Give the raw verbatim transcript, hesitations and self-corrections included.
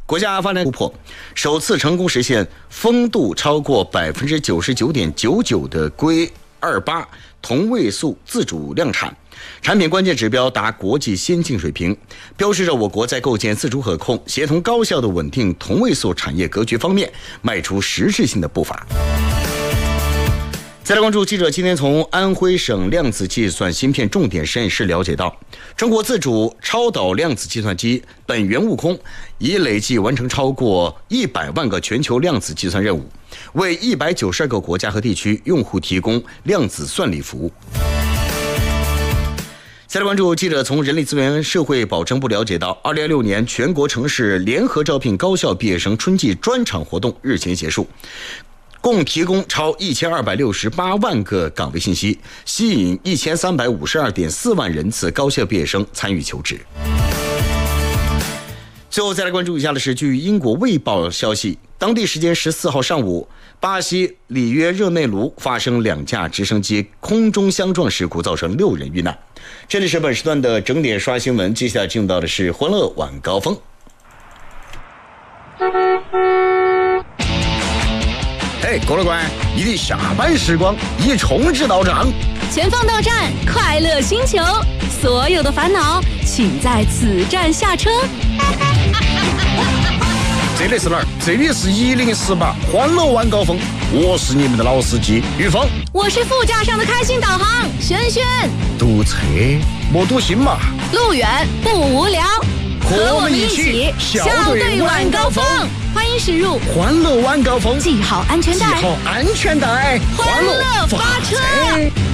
国家发展突破，首次成功实现风度超过百分之九十九点九九的硅二八同位素自主量产，产品关键指标达国际先进水平，标志着我国在构建自主可控、协同高效的稳定同位素产业格局方面迈出实质性的步伐。再来关注记者今天从安徽省量子计算芯片重点实验室了解到，中国自主超导量子计算机本源悟空已累计完成超过一百万个全球量子计算任务，为一百九十二个国家和地区用户提供量子算力服务。再来关注记者从人力资源社会保障部了解到，二零二六年全国城市联合招聘高校毕业生春季专场活动日前结束，共提供超一千二百六十八万个岗位信息，吸引一千三百五十二点四万人次高校毕业生参与求职。最后再来关注一下的是，据英国《卫报》消息，当地时间十四号上午，巴西里约热内卢发生两架直升机空中相撞事故，造成六人遇难。这里是本时段的整点刷新闻，接下来进入到的是欢乐晚高峰。嘿，郭老官，你的下班时光已充值到账， 前方到站，快乐星球，所有的烦恼请在此站下车。 这里是哪儿？这里是一零四八欢乐晚高峰，我是你们的老司机玉峰， 我是副驾上的开心导航轩轩。 堵车莫堵心嘛， 路远不无聊，和我们一起笑对晚高峰。欢迎驶入欢乐晚高峰， 系好安全带， 系好安全带， 欢乐发车。